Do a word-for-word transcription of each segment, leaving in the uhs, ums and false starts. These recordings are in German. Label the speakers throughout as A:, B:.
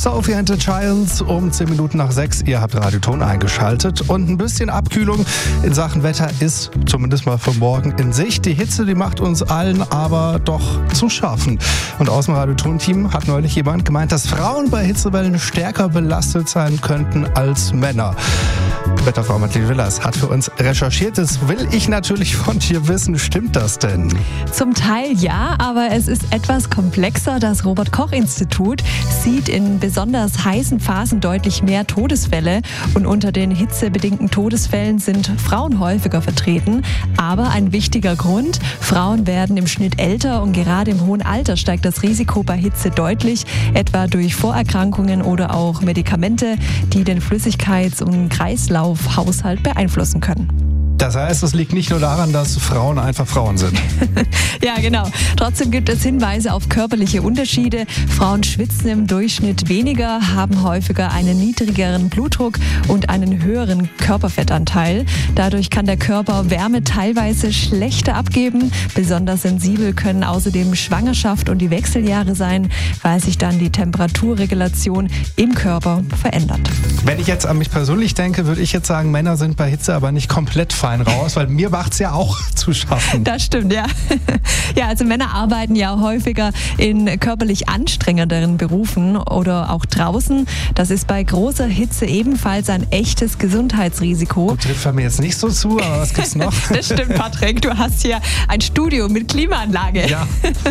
A: Sophie and the Giants um zehn Minuten nach sechs. Ihr habt Radioton eingeschaltet und ein bisschen Abkühlung in Sachen Wetter ist zumindest mal für morgen in Sicht. Die Hitze, die macht uns allen aber doch zu schaffen. Und aus dem Radioton-Team hat neulich jemand gemeint, dass Frauen bei Hitzewellen stärker belastet sein könnten als Männer. Wetterfrau Madeleine Willers hat für uns recherchiert. Das will ich natürlich von dir wissen. Stimmt das denn?
B: Zum Teil ja, aber es ist etwas komplexer. Das Robert-Koch-Institut sieht in besonders heißen Phasen deutlich mehr Todesfälle. Und unter den hitzebedingten Todesfällen sind Frauen häufiger vertreten. Aber ein wichtiger Grund, Frauen werden im Schnitt älter und gerade im hohen Alter steigt das Risiko bei Hitze deutlich, etwa durch Vorerkrankungen oder auch Medikamente, die den Flüssigkeits- und Kreislaufhaushalt beeinflussen können.
A: Das heißt, es liegt nicht nur daran, dass Frauen einfach Frauen sind.
B: Ja, genau. Trotzdem gibt es Hinweise auf körperliche Unterschiede. Frauen schwitzen im Durchschnitt weniger, haben häufiger einen niedrigeren Blutdruck und einen höheren Körperfettanteil. Dadurch kann der Körper Wärme teilweise schlechter abgeben. Besonders sensibel können außerdem Schwangerschaft und die Wechseljahre sein, weil sich dann die Temperaturregulation im Körper verändert.
A: Wenn ich jetzt an mich persönlich denke, würde ich jetzt sagen, Männer sind bei Hitze aber nicht komplett fein raus, weil mir macht es ja auch zu schaffen.
B: Das stimmt, ja. Ja, also Männer arbeiten ja häufiger in körperlich anstrengenderen Berufen oder auch draußen. Das ist bei großer Hitze ebenfalls ein echtes Gesundheitsrisiko.
A: Gut, trifft bei mir jetzt nicht so zu, aber was gibt's noch?
B: Das stimmt, Patrick. Du hast hier ein Studio mit Klimaanlage.
A: Ja.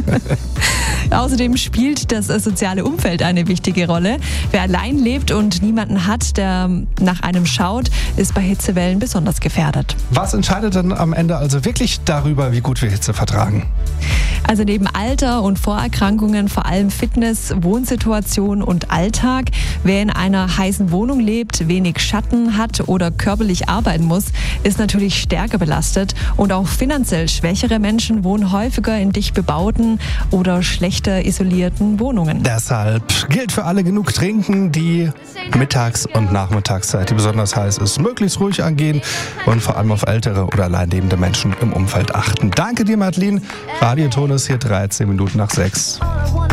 B: Außerdem spielt das soziale Umfeld eine wichtige Rolle. Wer allein lebt und niemanden hat, der nach einem schaut, ist bei Hitzewellen besonders gefährdet.
A: Was entscheidet denn am Ende also wirklich darüber, wie gut wir Hitze vertragen?
B: Also neben Alter und Vorerkrankungen vor allem Fitness, Wohnsituation und Alltag. Wer in einer heißen Wohnung lebt, wenig Schatten hat oder körperlich arbeiten muss, ist natürlich stärker belastet. Und auch finanziell schwächere Menschen wohnen häufiger in dicht bebauten oder schlechter isolierten Wohnungen.
A: Deshalb gilt für alle genug trinken, die Mittags- und Nachmittagszeit, die besonders heiß ist, möglichst ruhig angehen und vor allem auf ältere oder allein lebende Menschen im Umfeld achten. Danke dir, Madeleine. Radioton ist hier dreizehn Minuten nach sechs.